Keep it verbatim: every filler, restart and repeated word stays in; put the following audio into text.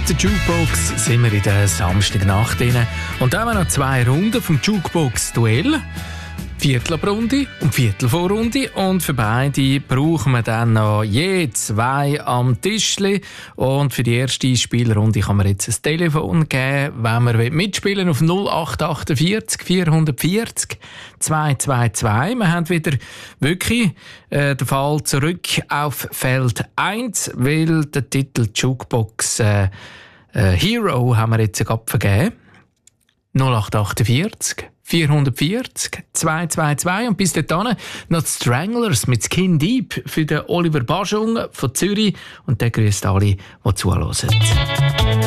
Mit der Jukebox sind wir in der Samstagnacht drin. Und da haben wir noch zwei Runden vom Jukebox-Duell. Viertelrunde und Viertelvorrunde. Und für beide brauchen wir dann noch je zwei am Tischli. Und für die erste Spielrunde kann man jetzt ein Telefon geben, wenn man mitspielen will, auf null acht achtundvierzig vierhundertvierzig zweihundertzweiundzwanzig. Wir haben wieder wirklich äh, den Fall zurück auf Feld eins, weil der Titel Jukebox äh, äh, Hero haben wir jetzt gerade vergeben. null acht achtundvierzig vierhundertvierzig zweihundertzweiundzwanzig und bis dahin noch die Stranglers mit Skin Deep für den Oliver Baschung von Zürich und der grüßt alle, die zuhören.